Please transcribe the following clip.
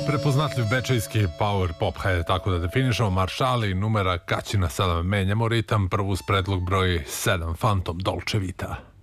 Prepoznatljiv bečejski power pop, hajde tako da definišemo, Maršali, numera Kaćina 7, menjamo ritam, prvu s predlog broj 7, Phantom Dolce Vita.